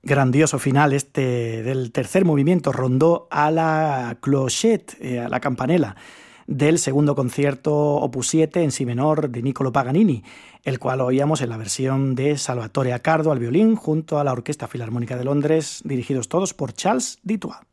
Grandioso final este del tercer movimiento, rondó a la clochette, a la campanella, del segundo concierto opus 7 en si menor de Niccolò Paganini, el cual oíamos en la versión de Salvatore Accardo al violín junto a la Orquesta Filarmónica de Londres, dirigidos todos por Charles Dutoit.